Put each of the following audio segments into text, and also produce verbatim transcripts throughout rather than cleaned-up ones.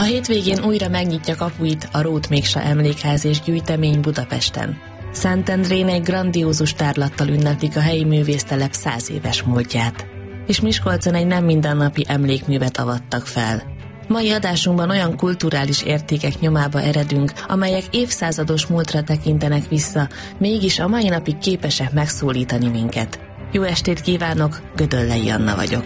A hétvégén újra megnyitja kapuit a Róth Miksa Emlékház és Gyűjtemény Budapesten. Szentendrén egy grandiózus tárlattal ünneplik a helyi művésztelep száz éves múltját. És Miskolcon egy nem mindennapi emlékművet avattak fel. Mai adásunkban olyan kulturális értékek nyomába eredünk, amelyek évszázados múltra tekintenek vissza, mégis a mai napig képesek megszólítani minket. Jó estét kívánok, Gödöllei Anna vagyok.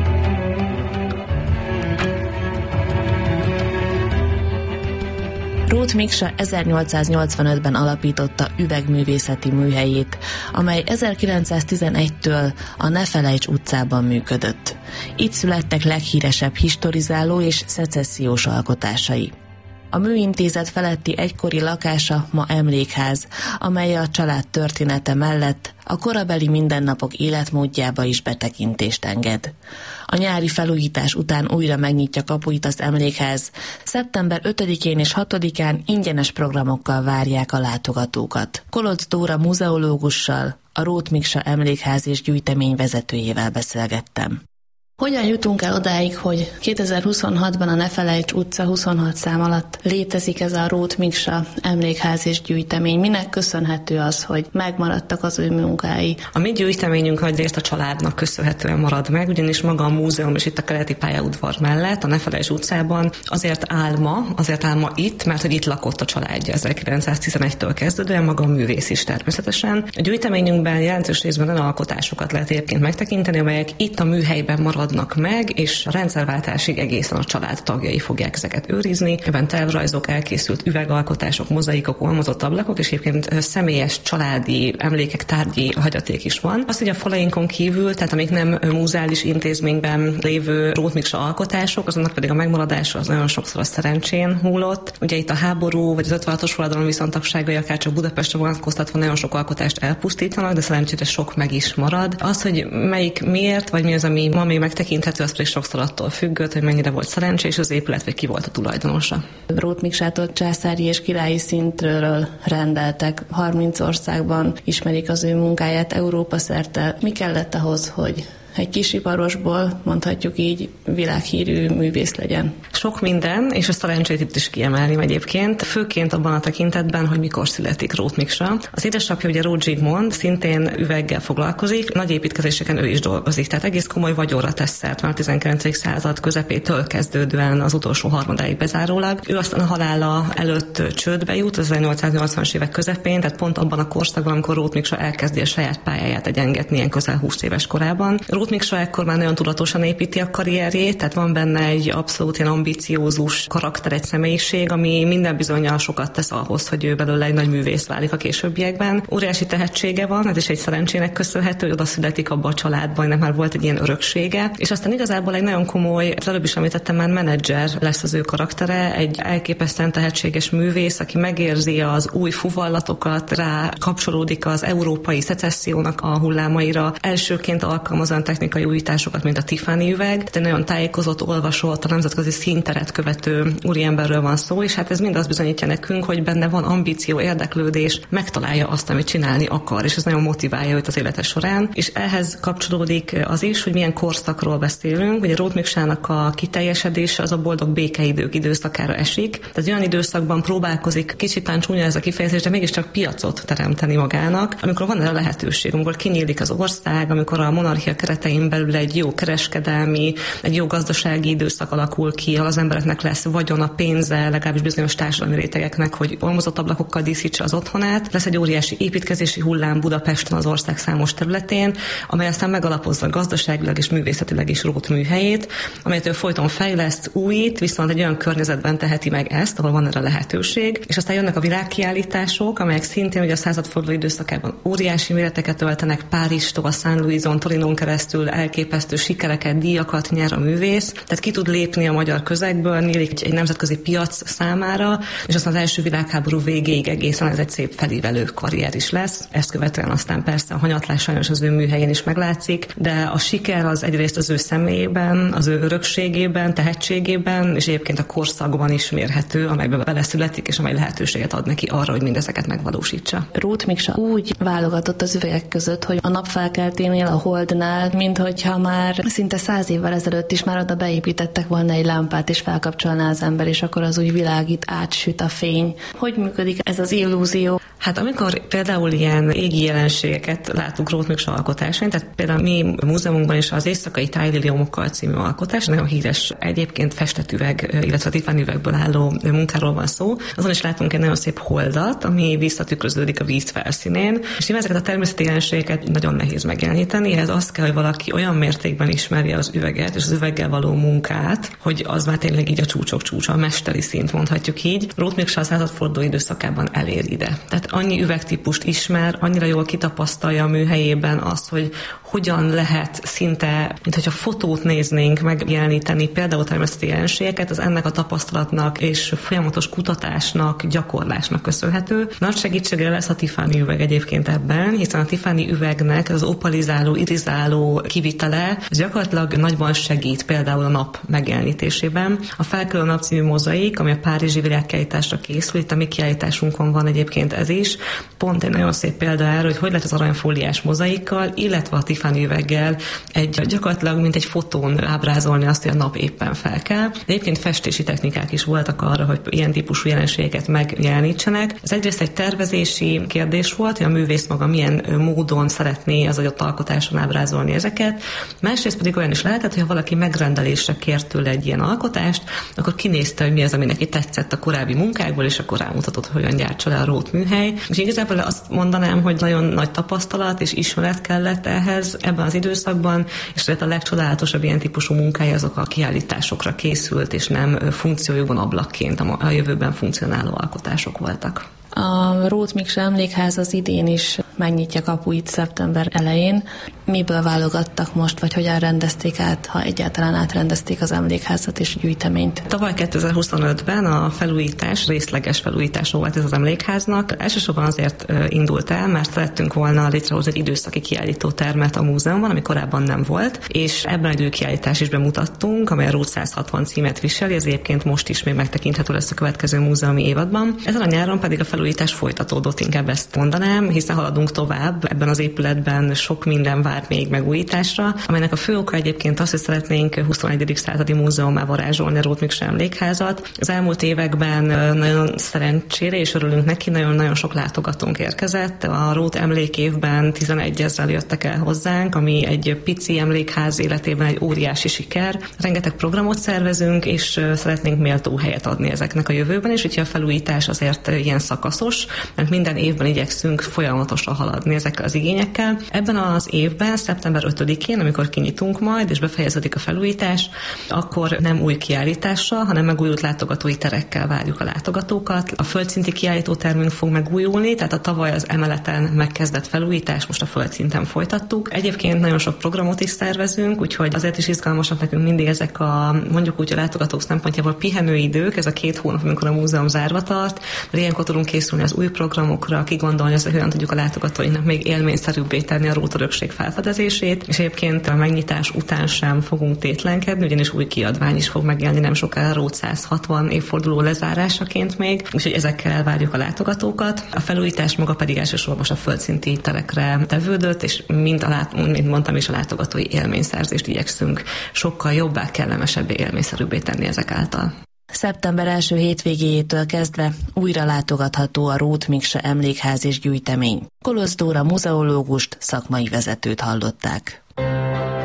Róth Miksa ezernyolcszáznyolcvanötben alapította üvegművészeti műhelyét, amely ezerkilencszáztizenegytől a Ne Felejts utcában működött. Itt születtek leghíresebb historizáló és szecessziós alkotásai. A műintézet feletti egykori lakása ma emlékház, amely a család története mellett a korabeli mindennapok életmódjába is betekintést enged. A nyári felújítás után újra megnyitja kapuit az emlékház. Szeptember ötödikén és hatodikán ingyenes programokkal várják a látogatókat. Kolocz Dóra muzeológussal, a Róth Miksa Emlékház és Gyűjtemény vezetőjével beszélgettem. Hogyan jutunk el odáig, hogy kétezer-huszonhatban a Ne Felejts utca huszonhat szám alatt létezik ez a Róth Miksa Emlékház és Gyűjtemény? Minek köszönhető az, hogy megmaradtak az ő munkái? A mi gyűjteményünk nagyrészt a családnak köszönhetően marad meg, ugyanis maga a múzeum is itt a keleti pályaudvar mellett, a Ne Felejts utcában azért áll ma, azért áll ma itt, mert hogy itt lakott a családja ezerkilencszáztizenegytől kezdődően, maga a művész is természetesen. A gyűjteményünkben jelentős részben olyan alkotásokat lehet egyébként megtekinteni, amelyek itt a műhelyben marad meg, és a rendszerváltásig egészen a család tagjai fogják ezeket őrizni. Ebben tervrajzok, elkészült üvegalkotások, mozaikok, olmozott ablakok, és egyébként személyes családi emlékek, tárgyi hagyaték is van. Az, hogy a falainkon kívül, tehát amik nem múzeális intézményben lévő Róth Miksa alkotások, azonnak pedig a megmaradása az nagyon sokszor a szerencsén múlott. Ugye itt a háború vagy az ötvenhatos forradalom viszontagságai akár csak Budapestre vonatkoztatva nagyon sok alkotást elpusztítanak, de szerencsére sok meg is marad. Az, hogy melyik miért, vagy mi az, ami ma még tekinthető, az pedig sokszor attól függött, hogy mennyire volt szerencsés az épület, vagy ki volt a tulajdonosa. Róth Miksától császári és királyi szintről rendeltek. harminc országban ismerik az ő munkáját Európa szerte. Mi kellett ahhoz, hogy egy kisiparosból, mondhatjuk így, világhírű művész legyen? Sok minden, és a szerencsét itt is kiemelném egyébként, főként abban a tekintetben, hogy mikor születik Róth Miksa. Az édesapja ugye Róth Zsigmond szintén üveggel foglalkozik, nagy építkezéseken ő is dolgozik, tehát egész komoly vagyonra tesz szert már a tizenkilencedik század közepétől kezdődően az utolsó harmadáig bezárólag. Ő aztán a halála előtt csődbe jut, az ezernyolcszáznyolcvanas évek közepén, tehát pont abban a korszakban, amikor Róth Miksa elkezdi a saját pályáját egyengetni ilyen közel húsz éves korában. Róth Miksa ekkor már nagyon tudatosan építi a karrierjét, tehát van benne egy abszolút ilyen ambiciózus karakter, egy személyiség, ami minden bizonnyal sokat tesz ahhoz, hogy ő belőle egy nagy művész válik a későbbiekben. Óriási tehetsége van, ez is egy szerencsének köszönhető, hogy oda születik abba a családba, ennek már volt egy ilyen öröksége, és aztán igazából egy nagyon komoly, az előbb is említettem, már menedzser lesz az ő karaktere, egy elképesztően tehetséges művész, aki megérzi az új fuvallatokat, rá kapcsolódik az európai szecessziónak a hullámaira, elsőként alkalmaz technikai újításokat, mint a Tiffany üveg. Tehát egy nagyon tájékozott, olvasott, a nemzetközi színteret követő úriemberről van szó, és hát ez mind azt bizonyítja nekünk, hogy benne van ambíció, érdeklődés, megtalálja azt, amit csinálni akar, és ez nagyon motiválja őt az élete során. És ehhez kapcsolódik az is, hogy milyen korszakról beszélünk. Ugye Róth Miksának a kiteljesedése az a boldog békeidők időszakára esik. Tehát olyan időszakban próbálkozik, kicsit tán csúnya ez a kifejezés, de mégiscsak piacot teremteni magának, amikor van erre lehetőség, amikor kinyílik az ország, amikor a monarchia keretein belül egy jó kereskedelmi, egy jó gazdasági időszak alakul ki, ahol az embereknek lesz vagyona, pénze, legalábbis bizonyos társadalmi rétegeknek, hogy olmozott ablakokkal díszítse az otthonát. Lesz egy óriási építkezési hullám Budapesten, az ország számos területén, amely aztán megalapozza gazdaságilag és művészetileg is Róth műhelyét, amelyet ő folyton fejleszt, újít, viszont egy olyan környezetben teheti meg ezt, ahol van erre lehetőség. És aztán jönnek a világkiállítások, amelyek szintén ugye a századforduló időszakában óriási méreteket öltenek, Párizstól, San Luison, Torinon keresztül elképesztő sikereket, díjakat nyer a művész, tehát ki tud lépni a magyar közegből, nyílik egy, egy nemzetközi piac számára, és aztán az első világháború végéig egészen ez egy szép felívelő karrier is lesz. Ezt követően aztán persze a hanyatlás sajnos az ő műhelyén is meglátszik, de a siker az egyrészt az ő személyében, az ő örökségében, tehetségében, és egyébként a korszakban is mérhető, amelyben beleszületik, és amely lehetőséget ad neki arra, hogy mindezeket megvalósítsa. Róth Miksa úgy válogatott az üvegek között, hogy a napfelkelténél, a Holdnál minthogyha már szinte száz évvel ezelőtt is már oda beépítettek volna egy lámpát, és felkapcsolná az ember, és akkor az úgy világít, átsüt a fény. Hogy működik ez az illúzió? Hát amikor például ilyen égi jelenségeket látunk Róth-Miksa alkotásain, tehát például mi múzeumunkban is az Éjszakai tájliliumokkal című alkotás, nagyon híres egyébként festett üveg, illetve Tiffany üvegből álló munkáról van szó. Azon is látunk egy nagyon szép holdat, ami visszatükröződik a víz felszínén, és nyilván ezeket a természeti jelenségeket nagyon nehéz megjeleníteni. Ehhez az kell, hogy valaki olyan mértékben ismerje az üveget és az üveggel való munkát, hogy az már tényleg így a csúcsok csúcsa, a mesteri szint mondhatjuk így. Róth-Miksa a századforduló időszakában elér ide. Tehát annyi üvegtípust ismer, annyira jól kitapasztalja a műhelyében azt, hogy hogyan lehet szinte, mintha fotót néznénk megjeleníteni például természeti jelenségeket, az ennek a tapasztalatnak és folyamatos kutatásnak, gyakorlásnak köszönhető. Nagy segítségre lesz a Tiffany üveg egyébként ebben, hiszen a Tiffany üvegnek az opalizáló, irizáló kivitele az gyakorlatilag nagyban segít például a nap megjelenítésében. A Felkelő nap című mozaik, ami a párizsi világkiállításra készül, itt a mi kiállításunkon van egyébként ez is, pont egy nagyon szép példa erről, hogy hogy lehet az aranyfóliás mozaikkal, illetve a Tiffany üveggel egy gyakorlatilag mint egy fotón ábrázolni azt, hogy a nap éppen felkel. De egyébként festési technikák is voltak arra, hogy ilyen típusú jelenségeket megjelenítsenek. Ez egyrészt egy tervezési kérdés volt, hogy a művész maga milyen módon szeretné az adott alkotáson ábrázolni ezeket. Másrészt pedig olyan is lehetett, hogy ha valaki megrendelésre kért tőle egy ilyen alkotást, akkor kinézte, hogy mi az, ami neki tetszett a korábbi munkákból, és akkor rámutatott, hogy hogyan gyártsa le a Róth műhely. És igazából azt mondanám, hogy nagyon nagy tapasztalat és ismeret kellett ehhez ebben az időszakban, és a legcsodálatosabb ilyen típusú munkája azok a kiállításokra készült, és nem funkciójukban ablakként a jövőben funkcionáló alkotások voltak. A Róth-Miksa Emlékház az idén is megnyitja kapuit szeptember elején. Miből válogattak most, vagy hogyan rendezték át, ha egyáltalán átrendezték az emlékházat és gyűjteményt? Tavaly kétezer-huszonötben a felújítás, részleges felújítás volt ez az emlékháznak. Elsősorban azért indult el, mert szerettünk volna létrehozni egy időszaki kiállítótermet a múzeumban, ami korábban nem volt, és ebben egy új kiállítás is bemutattunk, amely a Róth száz hatvan címet viseli, ez egyébként most is még megtekinthető lesz a következő múzeumi évadban. Ezen a nyáron pedig a felújítás folytatódott, inkább ezt mondanám, hiszen haladunk tovább. Ebben az épületben sok minden vár még megújításra, amelynek a fő oka egyébként az, hogy szeretnénk huszonegyedik századi múzeummá varázsolni a Róth-Miksa Emlékházat. Az elmúlt években nagyon szerencsére, és örülünk neki, nagyon-nagyon sok látogatónk érkezett. A Róth emlékévben tizenegy ezren jöttek el hozzánk, ami egy pici emlékház életében egy óriási siker. Rengeteg programot szervezünk, és szeretnénk méltó helyet adni ezeknek a jövőben, és úgyhogy a felújítás azért ilyen szakaszos, mert minden évben igyekszünk folyamatosan haladni ezekkel az igényekkel. Ebben az évben, szeptember ötödikén, amikor kinyitunk majd, és befejeződik a felújítás, akkor nem új kiállítással, hanem megújult látogatói terekkel várjuk a látogatókat. A földszinti kiállítótermünk fog megújulni, tehát a tavaly az emeleten megkezdett felújítás most a földszinten folytattuk. Egyébként nagyon sok programot is szervezünk, úgyhogy azért is izgalmasak nekünk mindig ezek a, mondjuk úgy a látogatók szempontjából pihenőidők, ez a két hónap, amikor a múzeum zárva tart, mert ilyenkor tudunk készülni az új programokra, kigondolni azt, hogy hogyan tudjuk a látogatóinknak még élményszerűbbé tenni a Róth örökség felfedezését, és egyébként a megnyitás után sem fogunk tétlenkedni, ugyanis új kiadvány is fog megjelenni nem sokára a Róth száz hatvan évforduló lezárásaként még, úgyhogy ezekkel elvárjuk a látogatókat. A felújítás maga pedig elsősorban most a földszinti terekre tevődött, és mint, a lát, mint mondtam is, a látogatói élményszerzést igyekszünk sokkal jobbá, kellemesebbé, élményszerűbbé tenni ezek által. Szeptember első hétvégéjétől kezdve újra látogatható a Róth-Miksa Emlékház és gyűjtemény. Kolosz Dóra muzeológust, szakmai vezetőt hallották.